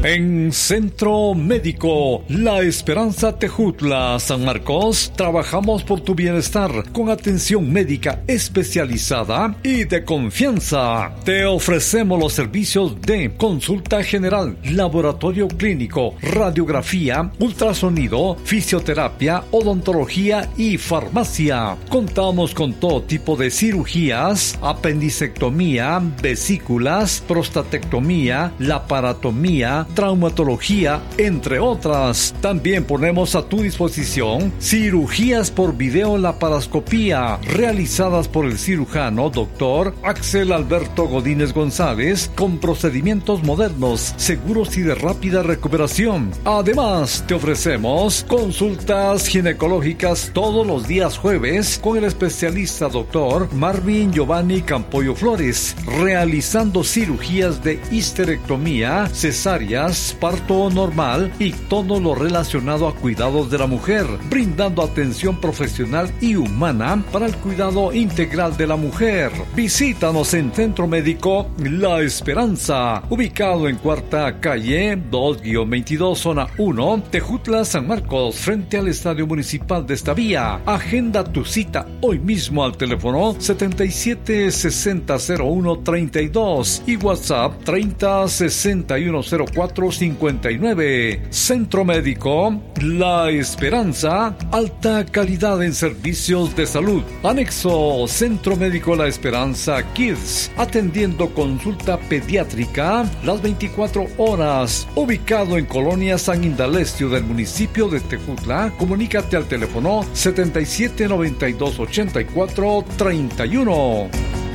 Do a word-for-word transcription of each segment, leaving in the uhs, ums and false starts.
En Centro Médico La Esperanza Tejutla, San Marcos, trabajamos por tu bienestar con atención médica especializada y de confianza. Te ofrecemos los servicios de consulta general, laboratorio clínico, radiografía, ultrasonido, fisioterapia, odontología y farmacia. Contamos con todo tipo de cirugías, apendicectomía, vesículas, prostatectomía, laparotomía, traumatología, entre otras. También ponemos a tu disposición cirugías por videolaparoscopía realizadas por el cirujano doctor Axel Alberto Godínez González con procedimientos modernos, seguros y de rápida recuperación. Además, te ofrecemos consultas ginecológicas todos los días jueves con el especialista doctor Marvin Giovanni Campoyo Flores, realizando cirugías de histerectomía, cesárea, parto normal y todo lo relacionado a cuidados de la mujer, brindando atención profesional y humana para el cuidado integral de la mujer. Visítanos en Centro Médico La Esperanza, ubicado en Cuarta Calle dos veintidós, Zona uno, Tejutla, San Marcos, frente al Estadio Municipal de esta vía. Agenda tu cita hoy mismo al teléfono setenta y siete sesenta cero uno treinta y dos y WhatsApp treinta sesenta y uno cero cuatro cincuenta y nueve. Centro Médico La Esperanza, alta calidad en servicios de salud. Anexo Centro Médico La Esperanza Kids, atendiendo consulta pediátrica las veinticuatro horas. Ubicado en Colonia San Indalecio del municipio de Tejutla, comunícate al teléfono setenta y siete noventa y dos ochenta y cuatro treinta y uno.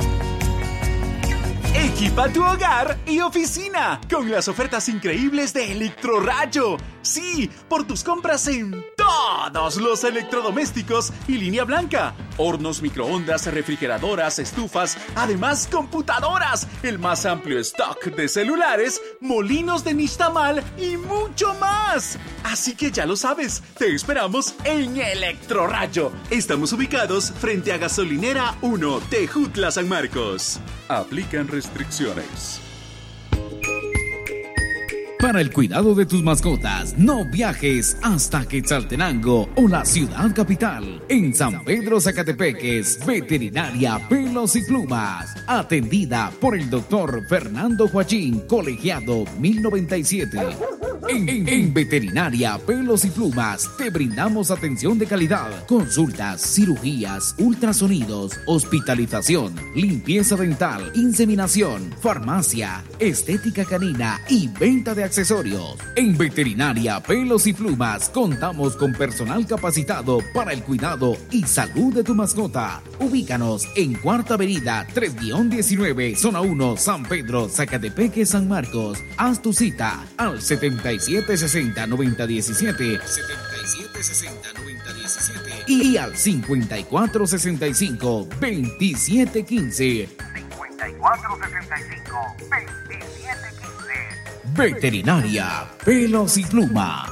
Equipa tu hogar y oficina con las ofertas increíbles de Electrorayo. Sí, por tus compras en todos los electrodomésticos y línea blanca. Hornos, microondas, refrigeradoras, estufas, además computadoras, el más amplio stock de celulares, molinos de nixtamal y mucho más. Así que ya lo sabes, te esperamos en Electrorayo. Estamos ubicados frente a Gasolinera uno, Tejutla, San Marcos. Aplican restricciones. Para el cuidado de tus mascotas, no viajes hasta Quetzaltenango o la ciudad capital. En San Pedro Zacatepeques, Veterinaria Pelos y Plumas. Atendida por el doctor Fernando Joachín, colegiado mil noventa y siete. En, en, en Veterinaria Pelos y Plumas te brindamos atención de calidad, consultas, cirugías, ultrasonidos, hospitalización, limpieza dental, inseminación, farmacia, estética canina y venta de accesorios. En Veterinaria Pelos y Plumas contamos con personal capacitado para el cuidado y salud de tu mascota. Ubícanos en Cuarta Avenida tres diecinueve, Zona uno, San Pedro, Zacatepeques, San Marcos. Haz tu cita al setenta y siete sesenta noventa diecisiete, setenta y siete sesenta noventa diecisiete y al cincuenta y cuatro sesenta y cinco veintisiete quince. cincuenta y cuatro sesenta y cinco veintisiete quince. Veterinaria Pelos y Plumas.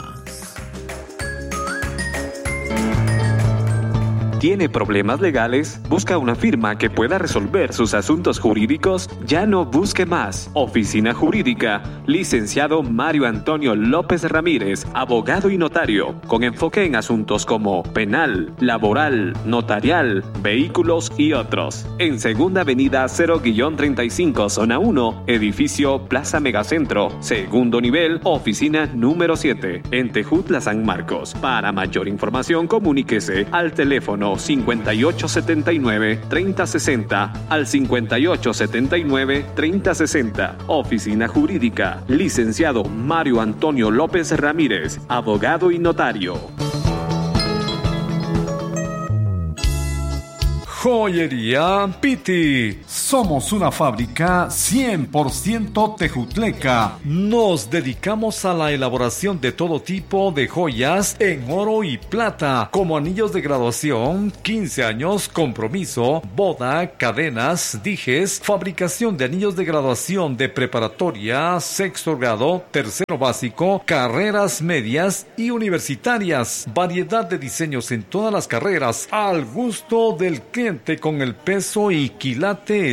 ¿Tiene problemas legales? ¿Busca una firma que pueda resolver sus asuntos jurídicos? Ya no busque más. Oficina Jurídica, licenciado Mario Antonio López Ramírez, abogado y notario, con enfoque en asuntos como penal, laboral, notarial, vehículos y otros. En Segunda Avenida cero treinta y cinco, Zona uno, edificio Plaza Megacentro, segundo nivel, oficina número siete, en Tejutla, San Marcos. Para mayor información, comuníquese al teléfono cincuenta y ocho setenta y nueve treinta sesenta al cincuenta y ocho setenta y nueve treinta sesenta. Oficina Jurídica, licenciado Mario Antonio López Ramírez, abogado y notario. Joyería Piti. Somos una fábrica cien por ciento tejutleca. Nos dedicamos a la elaboración de todo tipo de joyas en oro y plata, como anillos de graduación, quince años, compromiso, boda, cadenas, dijes, fabricación de anillos de graduación de preparatoria, sexto grado, tercero básico, carreras medias y universitarias. Variedad de diseños en todas las carreras, al gusto del cliente con el peso y quilate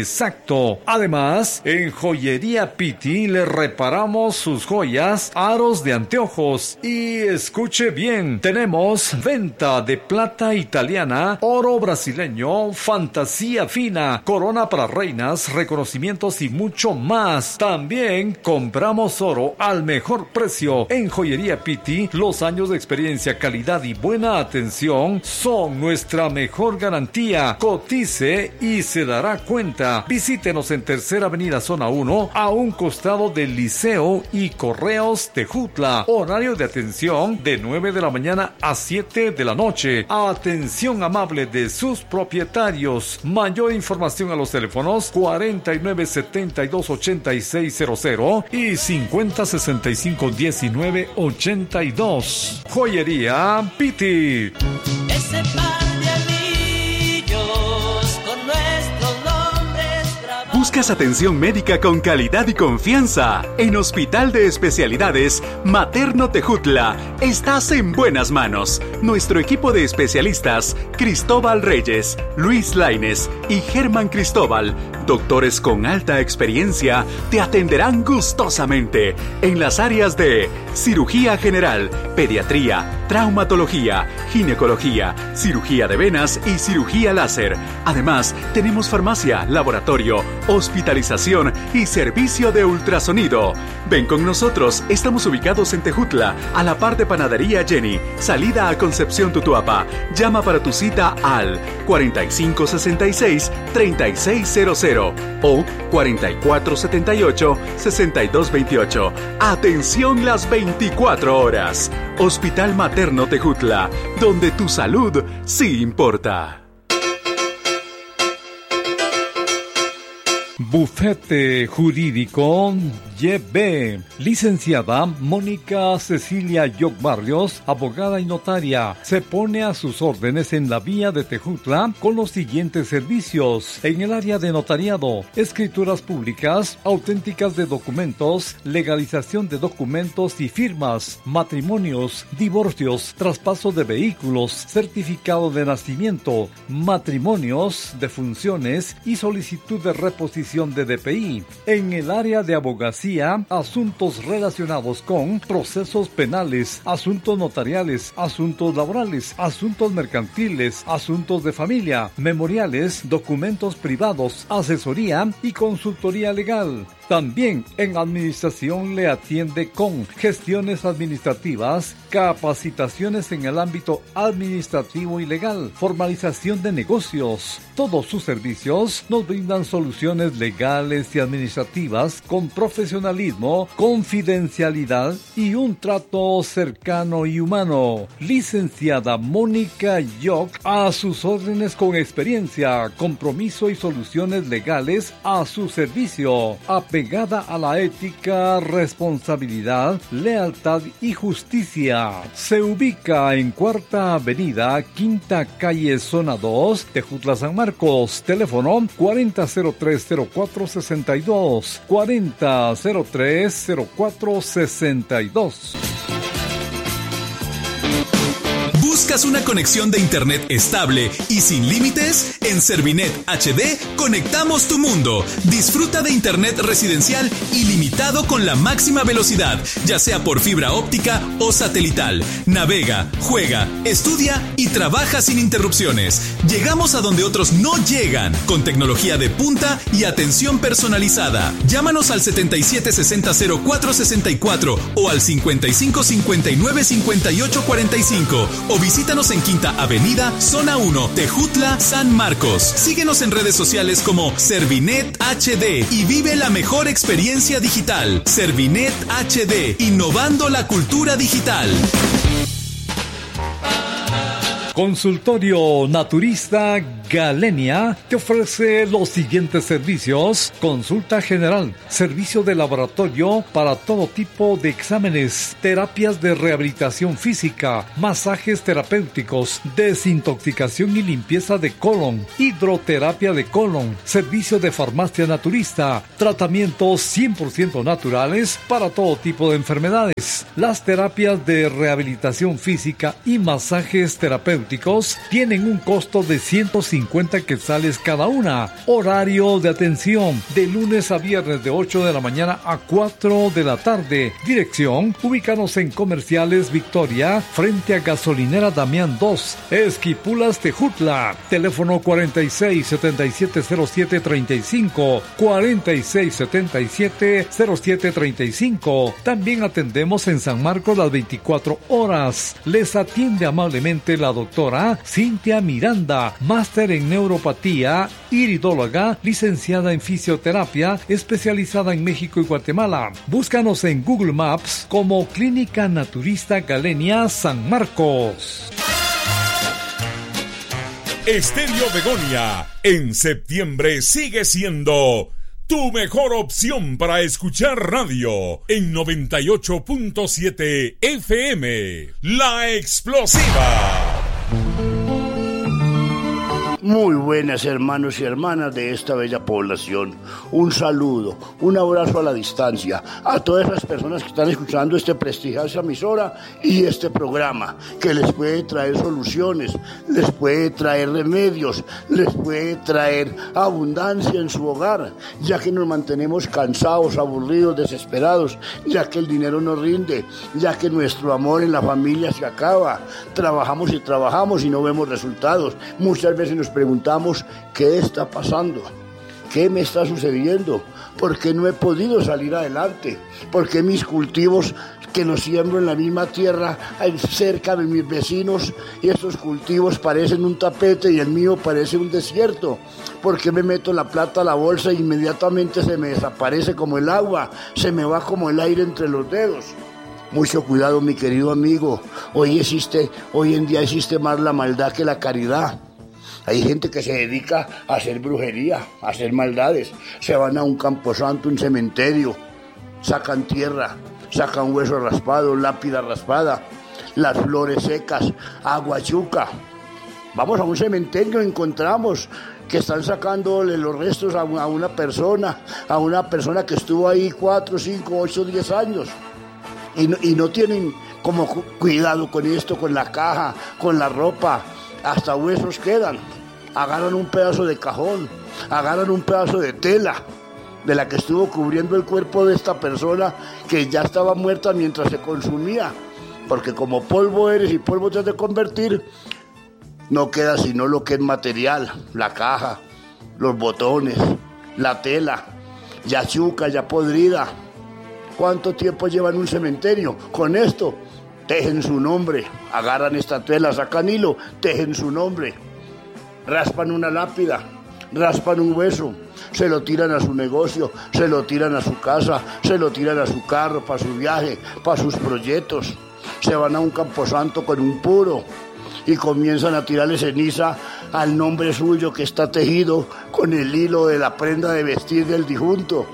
Exacto. Además, en Joyería Pitti le reparamos sus joyas, aros de anteojos. Y escuche bien, tenemos venta de plata italiana, oro brasileño, fantasía fina, corona para reinas, reconocimientos y mucho más. También compramos oro al mejor precio. En Joyería Pitti, los años de experiencia, calidad y buena atención son nuestra mejor garantía. Cotice y se dará cuenta. Visítenos en Tercera Avenida Zona uno, a un costado del Liceo y Correos Tejutla. Horario de atención de nueve de la mañana a siete de la noche. Atención amable de sus propietarios. Mayor información a los teléfonos cuarenta y nueve setenta y dos ochenta y seis cero cero y cincuenta sesenta y cinco diecinueve ochenta y dos. Joyería Pitti. Ese par de anillos con nuestros nombres grabados. Buscas atención médica con calidad y confianza. En Hospital de Especialidades Materno Tejutla estás en buenas manos. Nuestro equipo de especialistas, Cristóbal Reyes, Luis Lainez y Germán Cristóbal, doctores con alta experiencia, te atenderán gustosamente en las áreas de cirugía general, pediatría, traumatología, ginecología, cirugía de venas y cirugía láser. Además, tenemos farmacia, laboratorio, hospitalización y servicio de ultrasonido. Ven con nosotros, estamos ubicados en Tejutla, a la par de Panadería Jenny, salida a Concepción Tutuapa. Llama para tu cita al cuarenta y cinco sesenta y seis treinta y seis cero cero o cuarenta y cuatro setenta y ocho sesenta y dos veintiocho. Atención las veinticuatro horas. Hospital Materno Tejutla, donde tu salud sí importa. Bufete Jurídico Y B. Licenciada Mónica Cecilia Yoc Barrios, abogada y notaria, se pone a sus órdenes en la vía de Tejutla con los siguientes servicios. En el área de notariado, escrituras públicas, auténticas de documentos, legalización de documentos y firmas, matrimonios, divorcios, traspaso de vehículos, certificado de nacimiento, matrimonios, defunciones y solicitud de reposición de D P I. En el área de abogacía, asuntos relacionados con procesos penales, asuntos notariales, asuntos laborales, asuntos mercantiles, asuntos de familia, memoriales, documentos privados, asesoría y consultoría legal. También en administración le atiende con gestiones administrativas, capacitaciones en el ámbito administrativo y legal, formalización de negocios. Todos sus servicios nos brindan soluciones legales y administrativas con profesionalismo, confidencialidad y un trato cercano y humano. Licenciada Mónica Yoc, a sus órdenes con experiencia, compromiso y soluciones legales a su servicio. Pegada a la ética, responsabilidad, lealtad y justicia. Se ubica en Cuarta Avenida, Quinta Calle, Zona dos, Tejutla, San Marcos. Teléfono cuarenta cero tres cero cuatro sesenta y dos, cuarenta cero tres cero cuatro sesenta y dos. ¿Buscas una conexión de internet estable y sin límites? En Servinet H D conectamos tu mundo. Disfruta de internet residencial ilimitado con la máxima velocidad, ya sea por fibra óptica o satelital. Navega, juega, estudia y trabaja sin interrupciones. Llegamos a donde otros no llegan, con tecnología de punta y atención personalizada. Llámanos al setenta y siete sesenta cero cuatro sesenta y cuatro o al cincuenta y cinco cincuenta y nueve cincuenta y ocho cuarenta y cinco o visítanos en Quinta Avenida, Zona uno, Tejutla, San Marcos. Síguenos en redes sociales como Servinet H D y vive la mejor experiencia digital. Servinet H D, innovando la cultura digital. Consultorio Naturista Galenia te ofrece los siguientes servicios: consulta general, servicio de laboratorio para todo tipo de exámenes, terapias de rehabilitación física, masajes terapéuticos, desintoxicación y limpieza de colon, hidroterapia de colon, servicio de farmacia naturista, tratamientos cien por ciento naturales para todo tipo de enfermedades. Las terapias de rehabilitación física y masajes terapéuticos tienen un costo de ciento cincuenta cincuenta quetzales cada una. Horario de atención de lunes a viernes de ocho de la mañana a cuatro de la tarde. Dirección, ubícanos en Comerciales Victoria, frente a Gasolinera Damián dos, Esquipulas, Tejutla. Teléfono cuarenta y seis setenta y siete cero siete treinta y cinco, cuarenta y seis setenta y siete cero siete treinta y cinco. También atendemos en San Marcos las veinticuatro horas. Les atiende amablemente la doctora Cintia Miranda, máster en neuropatía, iridóloga, licenciada en fisioterapia, especializada en México y Guatemala. Búscanos en Google Maps como Clínica Naturista Galenia San Marcos. Estéreo Begonia en septiembre sigue siendo tu mejor opción para escuchar radio en noventa y ocho punto siete F M. La Explosiva. Muy buenas hermanos y hermanas de esta bella población. Un saludo, un abrazo a la distancia a todas las personas que están escuchando este prestigiosa emisora y este programa que les puede traer soluciones, les puede traer remedios, les puede traer abundancia en su hogar, ya que nos mantenemos cansados, aburridos, desesperados, ya que el dinero no rinde, ya que nuestro amor en la familia se acaba. Trabajamos y trabajamos y no vemos resultados. Muchas veces nos preguntamos qué está pasando, qué me está sucediendo, por qué no he podido salir adelante, por qué mis cultivos que los siembro en la misma tierra cerca de mis vecinos y esos cultivos parecen un tapete y el mío parece un desierto, por qué me meto la plata a la bolsa e inmediatamente se me desaparece como el agua, se me va como el aire entre los dedos. Mucho cuidado, mi querido amigo, hoy existe, hoy en día existe más la maldad que la caridad. Hay gente que se dedica a hacer brujería, a hacer maldades. Se van a un camposanto, un cementerio, sacan tierra, sacan hueso raspado, lápida raspada, las flores secas, agua chuca. Vamos a un cementerio, encontramos que están sacándole los restos a una persona, a una persona que estuvo ahí cuatro, cinco, ocho, diez años. Y no, y no tienen como cuidado con esto, con la caja, con la ropa. Hasta huesos quedan. Agarran un pedazo de cajón, agarran un pedazo de tela de la que estuvo cubriendo el cuerpo de esta persona que ya estaba muerta mientras se consumía, porque como polvo eres y polvo te has de convertir, no queda sino lo que es material, la caja, los botones, la tela, ya chuca, ya podrida. ¿Cuánto tiempo lleva en un cementerio? Con esto tejen su nombre, agarran esta tela, sacan hilo, tejen su nombre, raspan una lápida, raspan un hueso, se lo tiran a su negocio, se lo tiran a su casa, se lo tiran a su carro, para su viaje, para sus proyectos. Se van a un camposanto con un puro y comienzan a tirarle ceniza al nombre suyo que está tejido con el hilo de la prenda de vestir del difunto.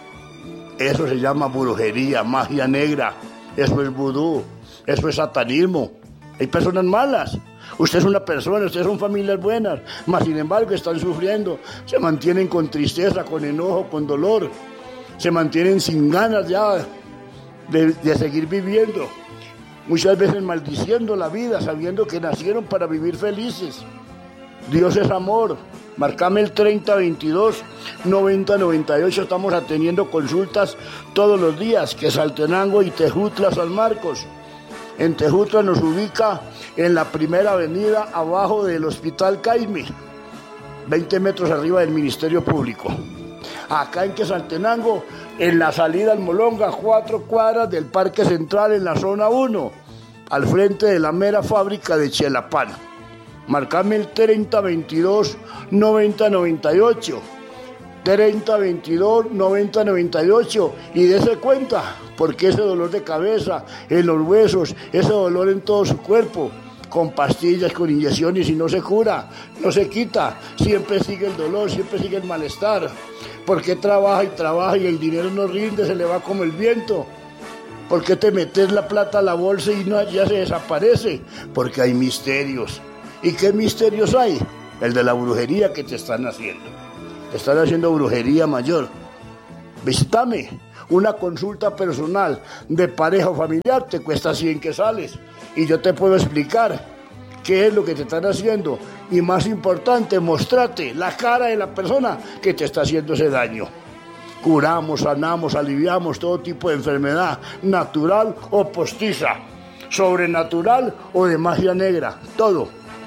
Eso se llama brujería, magia negra, eso es vudú. Eso es satanismo. Hay personas malas. Usted es una persona, ustedes son familias buenas, mas sin embargo están sufriendo. Se mantienen con tristeza, con enojo, con dolor. Se mantienen sin ganas ya de, de seguir viviendo. Muchas veces maldiciendo la vida, sabiendo que nacieron para vivir felices. Dios es amor. Marcame el treinta veintidós noventa noventa y ocho. Estamos atendiendo consultas todos los días, que Saltenango y Tejutla, San Marcos. En Tejutla nos ubica en la primera avenida abajo del Hospital Caime, veinte metros arriba del Ministerio Público. Acá en Quetzaltenango, en la salida al Molonga, cuatro cuadras del Parque Central en la zona uno, al frente de la mera fábrica de Chelapán. Marcame el treinta veintidós noventa noventa y ocho. treinta veintidós noventa noventa y ocho y dése cuenta, porque ese dolor de cabeza, en los huesos, ese dolor en todo su cuerpo, con pastillas, con inyecciones y no se cura, no se quita, siempre sigue el dolor, siempre sigue el malestar, porque trabaja y trabaja y el dinero no rinde, se le va como el viento. ¿Por qué te metes la plata a la bolsa y no, ya se desaparece? Porque hay misterios. ¿Y qué misterios hay? El de la brujería que te están haciendo. Están haciendo brujería mayor. Visítame. Una consulta personal de pareja o familiar te cuesta cien quetzales. Y yo te puedo explicar qué es lo que te están haciendo y, más importante, mostrarte la cara de la persona que te está haciendo ese daño. Curamos, sanamos, aliviamos todo tipo de enfermedad, natural o postiza, sobrenatural o de magia negra, todo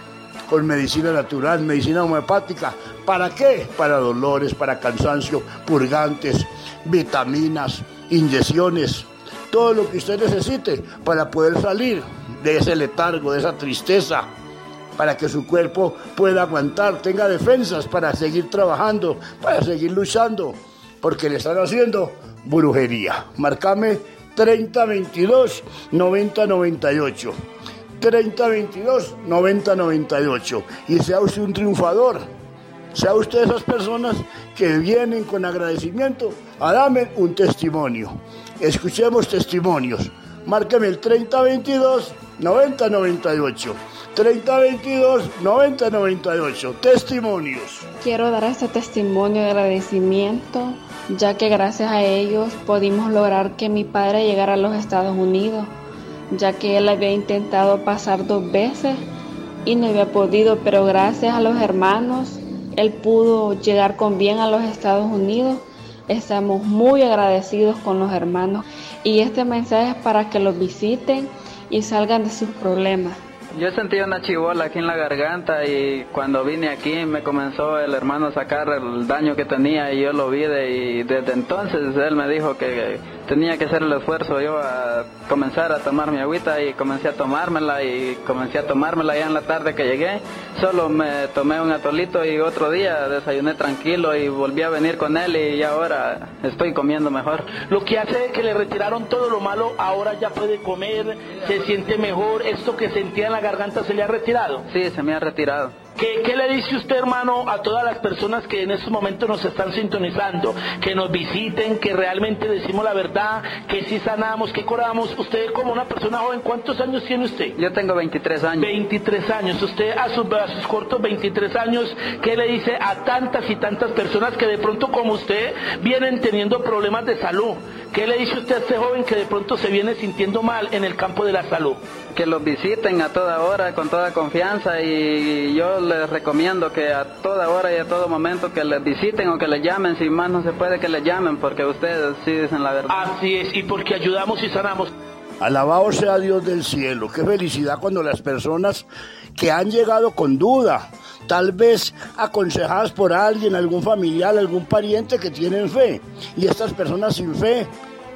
con medicina natural, medicina homeopática. ¿Para qué? Para dolores, para cansancio, purgantes, vitaminas, inyecciones, todo lo que usted necesite para poder salir de ese letargo, de esa tristeza, para que su cuerpo pueda aguantar, tenga defensas para seguir trabajando, para seguir luchando, porque le están haciendo brujería. Márcame treinta veintidós noventa noventa y ocho. treinta veintidós noventa noventa y ocho. Y sea usted un triunfador. Sea usted de esas personas que vienen con agradecimiento a darme un testimonio. Escuchemos testimonios. Márqueme el treinta veintidós noventa noventa y ocho. treinta veintidós noventa noventa y ocho. Testimonios. Quiero dar este testimonio de agradecimiento, ya que gracias a ellos pudimos lograr que mi padre llegara a los Estados Unidos, ya que él había intentado pasar dos veces y no había podido, pero gracias a los hermanos él pudo llegar con bien a los Estados Unidos. Estamos muy agradecidos con los hermanos y este mensaje es para que los visiten y salgan de sus problemas. Yo sentí una chibola aquí en la garganta y cuando vine aquí me comenzó el hermano a sacar el daño que tenía y yo lo vi de, y desde entonces él me dijo que tenía que hacer el esfuerzo yo a comenzar a tomar mi agüita y comencé a tomármela y comencé a tomármela ya en la tarde que llegué. Solo me tomé un atolito y otro día desayuné tranquilo y volví a venir con él y ahora estoy comiendo mejor. Lo que hace es que le retiraron todo lo malo, ahora ya puede comer, se siente mejor, esto que sentía en la garganta se le ha retirado. Sí, se me ha retirado. ¿Qué, ¿Qué le dice usted, hermano, a todas las personas que en estos momentos nos están sintonizando? Que nos visiten, que realmente decimos la verdad, que sí sanamos, que curamos. Usted como una persona joven, ¿cuántos años tiene usted? Yo tengo veintitrés años. veintitrés años. Usted a sus, a sus cortos veintitrés años, ¿qué le dice a tantas y tantas personas que de pronto como usted vienen teniendo problemas de salud? ¿Qué le dice usted a este joven que de pronto se viene sintiendo mal en el campo de la salud? Que los visiten a toda hora, con toda confianza, y yo les recomiendo que a toda hora y a todo momento que les visiten o que les llamen, si más no se puede que les llamen, porque ustedes sí dicen la verdad. Así es, y porque ayudamos y sanamos. Alabado sea Dios del cielo, qué felicidad cuando las personas que han llegado con duda, tal vez aconsejadas por alguien, algún familiar, algún pariente que tienen fe, y estas personas sin fe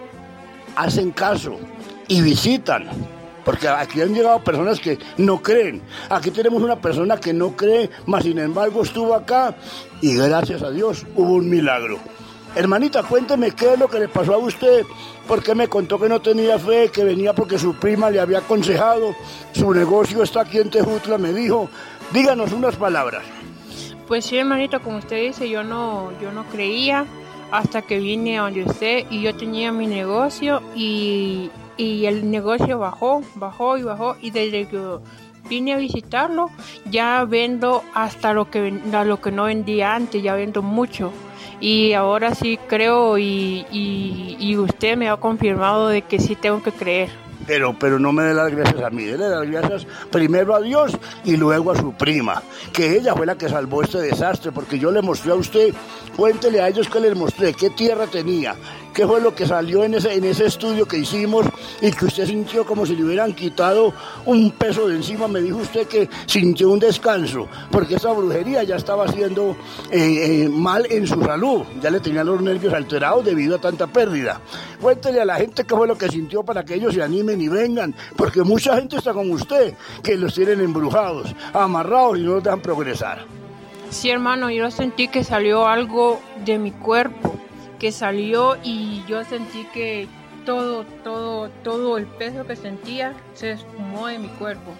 hacen caso y visitan. Porque aquí han llegado personas que no creen. Aquí tenemos una persona que no cree, mas sin embargo estuvo acá y gracias a Dios hubo un milagro. Hermanita, cuénteme qué es lo que le pasó a usted. ¿Por qué me contó que no tenía fe, que venía porque su prima le había aconsejado? Su negocio está aquí en Tejutla, me dijo. Díganos unas palabras. Pues sí, hermanito, como usted dice, yo no, yo no creía hasta que vine a donde usted y yo tenía mi negocio y... y el negocio bajó, bajó y bajó, y desde que vine a visitarlo ya vendo hasta lo que lo que no vendía antes, ya vendo mucho y ahora sí creo y, y, y usted me ha confirmado de que sí tengo que creer. Pero, pero no me dé las gracias a mí, déle las gracias primero a Dios y luego a su prima, que ella fue la que salvó este desastre, porque yo le mostré a usted, cuéntele a ellos que les mostré, qué tierra tenía, qué fue lo que salió en ese, en ese estudio que hicimos y que usted sintió como si le hubieran quitado un peso de encima. Me dijo usted que sintió un descanso, porque esa brujería ya estaba haciendo eh, eh, mal en su salud, ya le tenían los nervios alterados debido a tanta pérdida. Cuéntele a la gente qué fue lo que sintió para que ellos se animen y vengan, porque mucha gente está con usted, que los tienen embrujados, amarrados y no los dejan progresar. Sí, hermano, yo sentí que salió algo de mi cuerpo, que salió y yo sentí que todo, todo, todo el peso que sentía se esfumó de mi cuerpo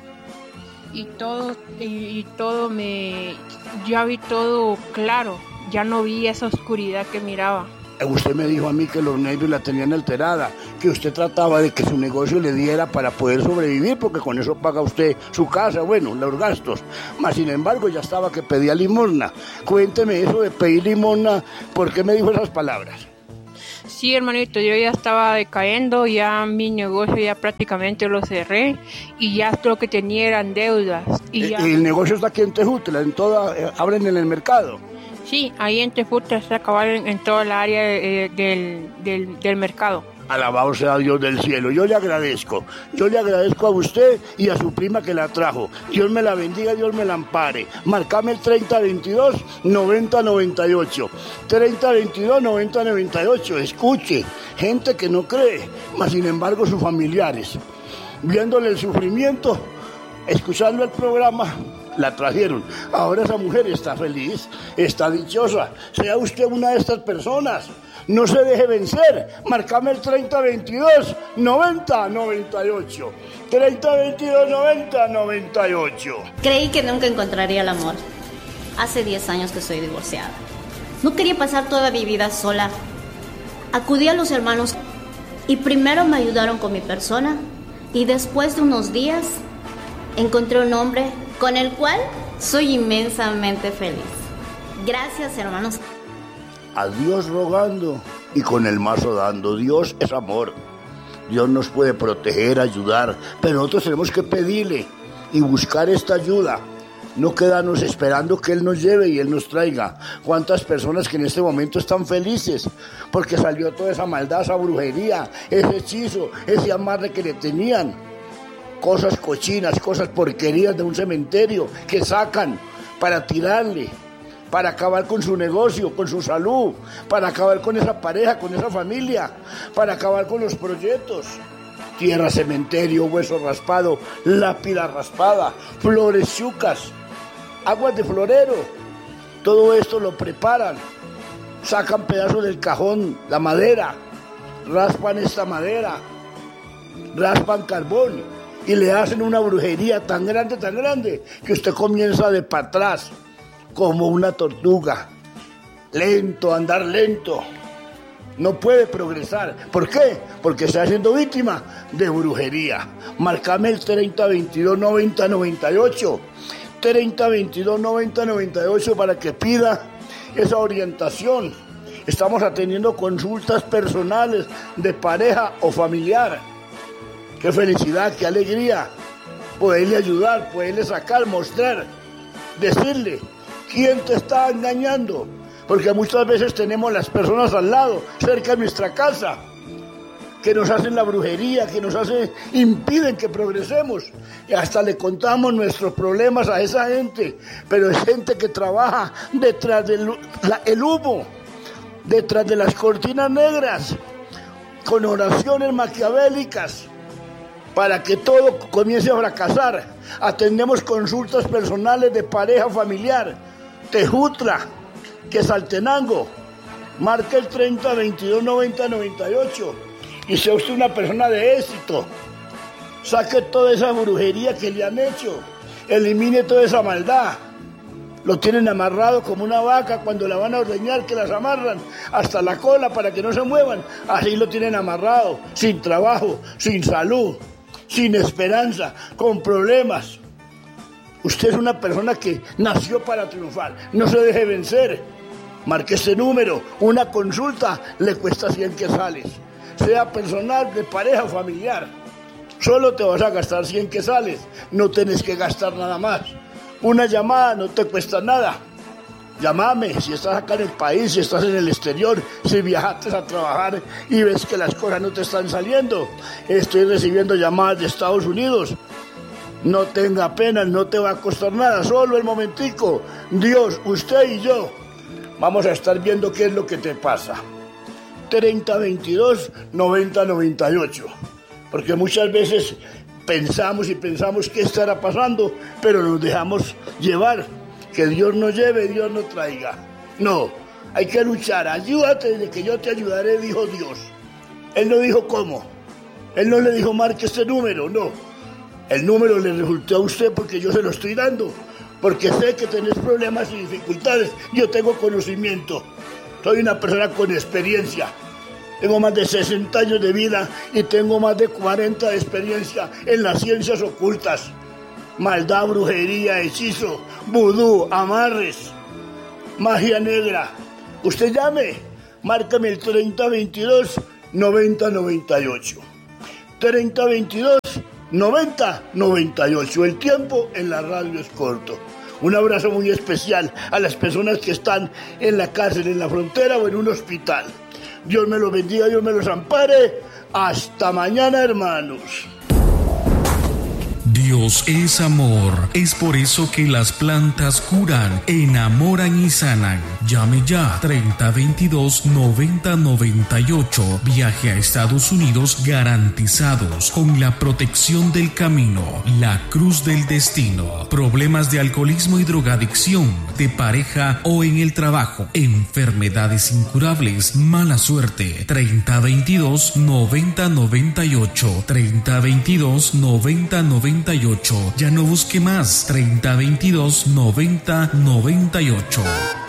y todo, y, y todo me, ya vi todo claro, ya no vi esa oscuridad que miraba. Usted me dijo a mí que los nervios la tenían alterada, que usted trataba de que su negocio le diera para poder sobrevivir, porque con eso paga usted su casa, bueno, los gastos. Mas sin embargo ya estaba que pedía limosna. Cuénteme eso de pedir limosna, ¿por qué me dijo esas palabras? Sí, hermanito, yo ya estaba decayendo, ya mi negocio ya prácticamente lo cerré y ya lo que tenía eran deudas. Y ¿Y ya... el negocio está aquí en Tejutla, en toda, eh, abren en el mercado? Sí, ahí en Tejutla está acabado en, en toda la área eh, del, del, del mercado. Alabado sea Dios del cielo. Yo le agradezco. Yo le agradezco a usted y a su prima que la trajo. Dios me la bendiga, Dios me la ampare. Marcame el treinta veintidós noventa noventa y ocho. treinta veintidós noventa noventa y ocho. Escuche, gente que no cree, mas sin embargo sus familiares, viéndole el sufrimiento, escuchando el programa, la trajeron. Ahora esa mujer está feliz, está dichosa. Sea usted una de estas personas. No se deje vencer. Marcame el treinta veintidós noventa noventa y ocho. treinta veintidós noventa noventa y ocho. Creí que nunca encontraría el amor. Hace diez años que soy divorciada. No quería pasar toda mi vida sola. Acudí a los hermanos y primero me ayudaron con mi persona y después de unos días encontré un hombre con el cual soy inmensamente feliz. Gracias, hermanos. A Dios rogando y con el mazo dando. Dios es amor. Dios nos puede proteger, ayudar, pero nosotros tenemos que pedirle y buscar esta ayuda. No quedarnos esperando que Él nos lleve y Él nos traiga. ¿Cuántas personas que en este momento están felices? Porque salió toda esa maldad, esa brujería, ese hechizo, ese amarre que le tenían. Cosas cochinas, cosas porquerías de un cementerio que sacan para tirarle, para acabar con su negocio, con su salud, para acabar con esa pareja, con esa familia, para acabar con los proyectos. Tierra, cementerio, hueso raspado, lápida raspada, flores chucas, aguas de florero. Todo esto lo preparan, sacan pedazos del cajón, la madera, raspan esta madera, raspan carbón y le hacen una brujería tan grande, tan grande, que usted comienza de para atrás, como una tortuga, lento, andar lento, no puede progresar. ¿Por qué? Porque está siendo víctima de brujería. Marcame el treinta veintidós noventa noventa y ocho, treinta veintidós noventa noventa y ocho para que pida esa orientación. Estamos atendiendo consultas personales de pareja o familiar. Qué felicidad, qué alegría poderle ayudar, poderle sacar, mostrar, decirle quién te está engañando, porque muchas veces tenemos las personas al lado, cerca de nuestra casa, que nos hacen la brujería, que nos hacen, impiden que progresemos, y hasta le contamos nuestros problemas a esa gente, pero es gente que trabaja detrás del la, el humo, detrás de las cortinas negras, con oraciones maquiavélicas, para que todo comience a fracasar. Atendemos consultas personales de pareja familiar, Tejutla, Quetzaltenango. Marca el treinta veintidós noventa noventa y ocho y sea usted una persona de éxito. Saque toda esa brujería que le han hecho, elimine toda esa maldad. Lo tienen amarrado como una vaca cuando la van a ordeñar, que las amarran hasta la cola para que no se muevan. Así lo tienen amarrado, sin trabajo, sin salud, sin esperanza, con problemas. Usted es una persona que nació para triunfar. No se deje vencer. Marque este número. Una consulta le cuesta cien quetzales. Sea personal, de pareja o familiar. Solo te vas a gastar cien quetzales. No tienes que gastar nada más. Una llamada no te cuesta nada. Llámame si estás acá en el país, si estás en el exterior, si viajaste a trabajar y ves que las cosas no te están saliendo. Estoy recibiendo llamadas de Estados Unidos. No tenga pena, no te va a costar nada, solo el momentico. Dios, usted y yo vamos a estar viendo qué es lo que te pasa. treinta veintidós noventa noventa y ocho. Porque muchas veces pensamos y pensamos qué estará pasando, pero nos dejamos llevar. Que Dios nos lleve, Dios nos traiga. No, hay que luchar. Ayúdate de que yo te ayudaré, dijo Dios. Él no dijo cómo. Él no le dijo marque este número, no. El número le resultó a usted porque yo se lo estoy dando. Porque sé que tenés problemas y dificultades. Yo tengo conocimiento. Soy una persona con experiencia. Tengo más de sesenta años de vida y tengo más de cuarenta de experiencia en las ciencias ocultas. Maldad, brujería, hechizo, vudú, amarres, magia negra. Usted llame márcame el treinta veintidós noventa noventa y ocho. treinta veintidós noventa noventa y ocho. El tiempo en la radio es corto. Un abrazo muy especial a las personas que están en la cárcel, en la frontera o en un hospital. Dios me los bendiga, Dios me los ampare. Hasta mañana, hermanos. Dios es amor, es por eso que las plantas curan, enamoran y sanan. Llame ya treinta veintidós noventa noventa y ocho. Viaje a Estados Unidos garantizados con la protección del camino, la cruz del destino. Problemas de alcoholismo y drogadicción, de pareja o en el trabajo, enfermedades incurables, mala suerte. treinta veintidós noventa noventa y ocho. treinta veintidós noventa noventa y ocho. Ya no busque más. treinta veintidós noventa noventa y ocho.